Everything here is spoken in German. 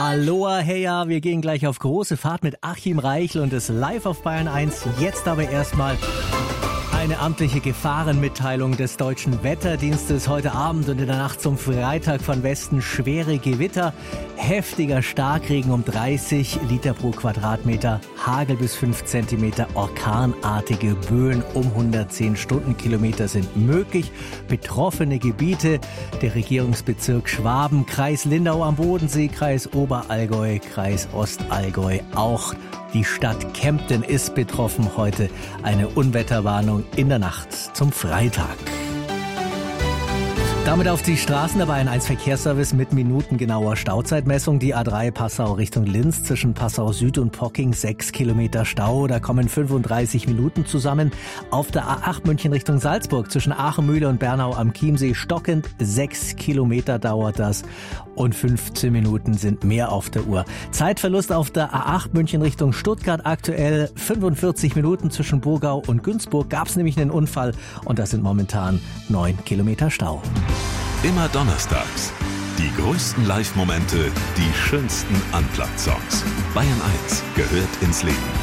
Aloha, heya, wir gehen gleich auf große Fahrt mit Achim Reichel und ist live auf Bayern 1. Jetzt aber erstmal eine amtliche Gefahrenmitteilung des Deutschen Wetterdienstes. Heute Abend und in der Nacht zum Freitag von Westen schwere Gewitter, heftiger Starkregen um 30 Liter pro Quadratmeter, Hagel bis 5 Zentimeter, orkanartige Böen um 110 Stundenkilometer sind möglich. Betroffene Gebiete, der Regierungsbezirk Schwaben, Kreis Lindau am Bodensee, Kreis Oberallgäu, Kreis Ostallgäu, auch die Stadt Kempten ist betroffen. Heute eine Unwetterwarnung in der Nacht zum Freitag. Damit auf die Straßen der Bayern 1 Verkehrsservice mit minutengenauer Stauzeitmessung. Die A3 Passau Richtung Linz zwischen Passau Süd und Pocking 6 Kilometer Stau. Da kommen 35 Minuten zusammen. Auf der A8 München Richtung Salzburg zwischen Aachen-Mühle und Bernau am Chiemsee stockend. 6 Kilometer dauert das und 15 Minuten sind mehr auf der Uhr. Zeitverlust auf der A8 München Richtung Stuttgart aktuell 45 Minuten zwischen Burgau und Günzburg. Gab es nämlich einen Unfall und das sind momentan 9 Kilometer Stau. Immer donnerstags. Die größten Live-Momente, die schönsten Unplugged-Songs. Bayern 1 gehört ins Leben.